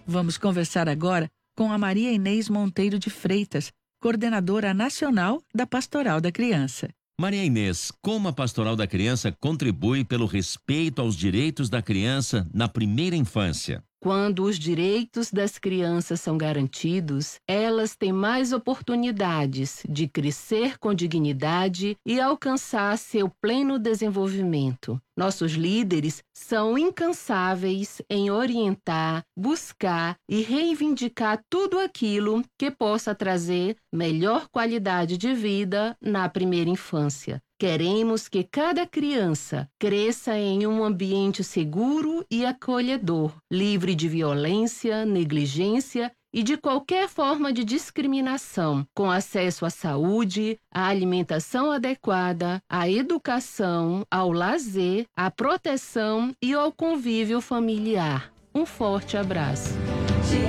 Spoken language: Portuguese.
Vamos conversar agora com a Maria Inês Monteiro de Freitas, coordenadora nacional da Pastoral da Criança. Maria Inês, como a Pastoral da Criança contribui pelo respeito aos direitos da criança na primeira infância? Quando os direitos das crianças são garantidos, elas têm mais oportunidades de crescer com dignidade e alcançar seu pleno desenvolvimento. Nossos líderes são incansáveis em orientar, buscar e reivindicar tudo aquilo que possa trazer melhor qualidade de vida na primeira infância. Queremos que cada criança cresça em um ambiente seguro e acolhedor, livre de violência, negligência e de qualquer forma de discriminação, com acesso à saúde, à alimentação adequada, à educação, ao lazer, à proteção e ao convívio familiar. Um forte abraço.